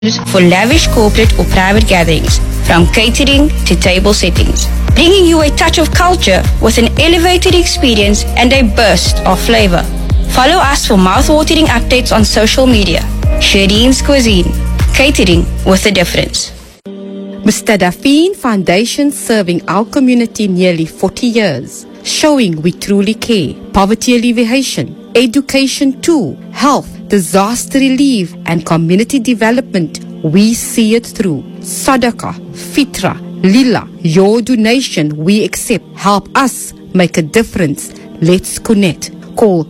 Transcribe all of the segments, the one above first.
for lavish corporate or private gatherings, from catering to table settings, bringing you a touch of culture with an elevated experience and a burst of flavor. Follow us for mouth-watering updates on social media. Shireen's Cuisine, catering with a difference. Mustadafin Foundation, serving our community nearly 40 years, showing we truly care. Poverty alleviation, education too, health, disaster relief and community development. We see it through. Sadaqah, Fitra, Lila, your donation we accept. Help us make a difference. Let's connect. Call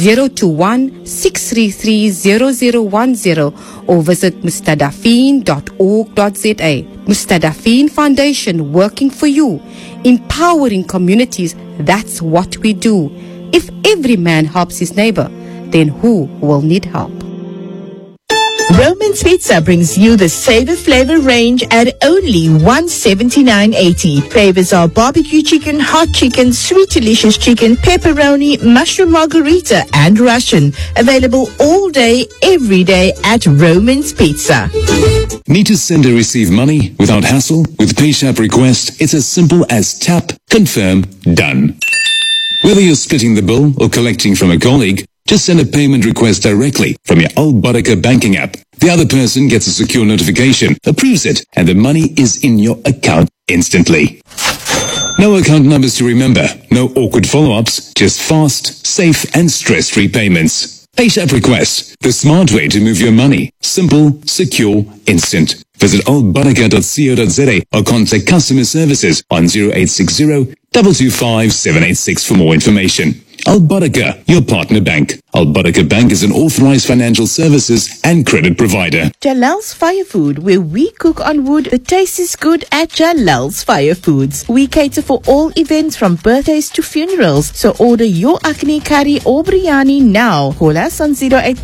021-633-0010 or visit mustadafin.org.za. Mustadafin Foundation, working for you, empowering communities. That's what we do. If every man helps his neighbor, then who will need help? Roman's Pizza brings you the Savor Flavor range at only $179.80. Flavors are barbecue chicken, hot chicken, sweet delicious chicken, pepperoni, mushroom margarita, and Russian. Available all day, every day at Roman's Pizza. Need to send or receive money without hassle? With PayShap Request, it's as simple as tap, confirm, done. Whether you're splitting the bill or collecting from a colleague, just send a payment request directly from your Al Baraka banking app. The other person gets a secure notification, approves it, and the money is in your account instantly. No account numbers to remember, no awkward follow-ups, just fast, safe, and stress-free payments. PayShap Request, the smart way to move your money. Simple, secure, instant. Visit albaraka.co.za or contact customer services on 0860 225 786 for more information. Al Baraka, your partner bank. Al Baraka Bank is an authorized financial services and credit provider. Jalal's Fire Food, where we cook on wood. The taste is good at Jalal's Fire Foods. We cater for all events from birthdays to funerals. So order your akne curry or biryani now. Call us on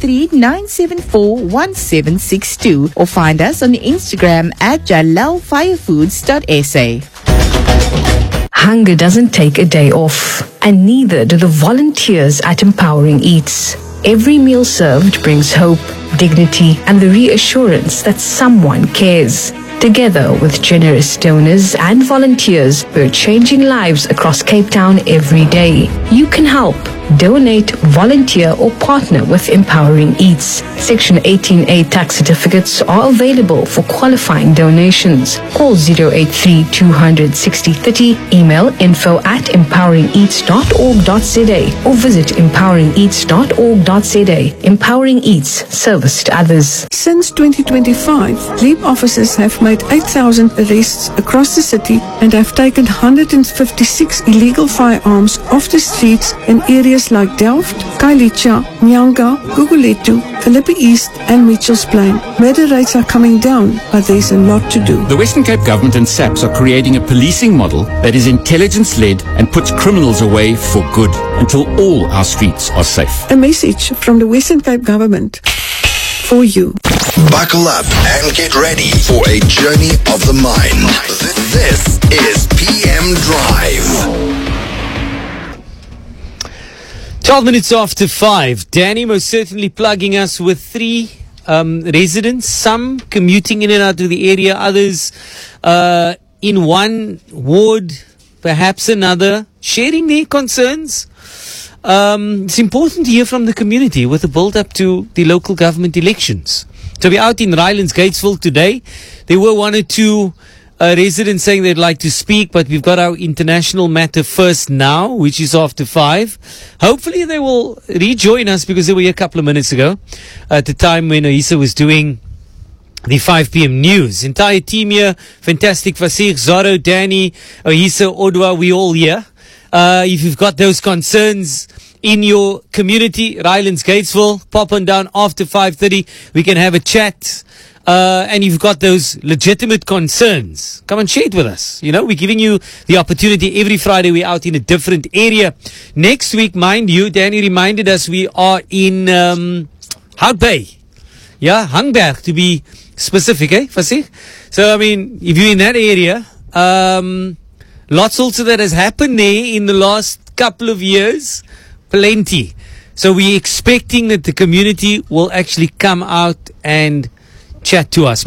083-974-1762 or find us on Instagram at jalalfirefoods.sa. Hunger doesn't take a day off, and neither do the volunteers at Empowering Eats. Every meal served brings hope, dignity, and the reassurance that someone cares. Together with generous donors and volunteers, we're changing lives across Cape Town every day. You can help. Donate, volunteer, or partner with Empowering Eats. Section 18A tax certificates are available for qualifying donations. Call 083-200-6030, email info@empoweringeats.org.za or visit empoweringeats.org.za. Empowering Eats, service to others. Since 2025, LEAP officers have made 8,000 arrests across the city and have taken 156 illegal firearms off the streets in areas like Delft, Kailicha, Nyanga, Guguletu, Philippi East and Mitchells Plain. Murder rates are coming down, but there's a lot to do. The Western Cape Government and SAPS are creating a policing model that is intelligence-led and puts criminals away for good until all our streets are safe. A message from the Western Cape Government for you. Buckle up and get ready for a journey of the mind. This is PM Drive. 12 minutes after 5. Danny most certainly plugging us with three residents, some commuting in and out of the area, others in one ward, perhaps another, sharing their concerns. It's important to hear from the community with the build-up to the local government elections. So we're out in Rylands, Gatesville today. There were one or two residents saying they'd like to speak, but we've got our international matter first now, which is after 5. Hopefully they will rejoin us because they were here a couple of minutes ago at the time when Oisa was doing the 5 p.m. news. Entire team here, fantastic. Vasir, Zorro, Danny, Oisa, Odwa, we all here. If you've got those concerns in your community, Rylands, Gatesville, pop on down after 5:30. We can have a chat. And you've got those legitimate concerns, come and share it with us. You know, we're giving you the opportunity. Every Friday we're out in a different area. Next week, mind you, Danny reminded us we are in Hout Bay. Yeah, Hangberg to be specific, Fasih? So, I mean, if you're in that area, lots also that has happened there in the last couple of years. Plenty. So we're expecting that the community will actually come out and chat to us.